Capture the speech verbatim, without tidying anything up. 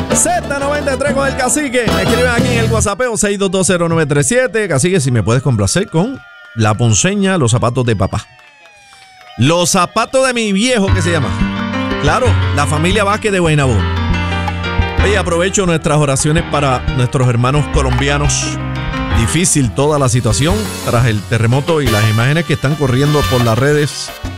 Z noventa y tres con el Cacique. Me escriben aquí en el WhatsApp seis dos dos cero nueve tres siete. Cacique, si me puedes complacer con la ponceña, los zapatos de papá. Los zapatos de mi viejo, ¿qué se llama? Claro, la familia Vázquez de Guaynabo. Oye, aprovecho nuestras oraciones para nuestros hermanos colombianos. Difícil toda la situación tras el terremoto y las imágenes que están corriendo por las redes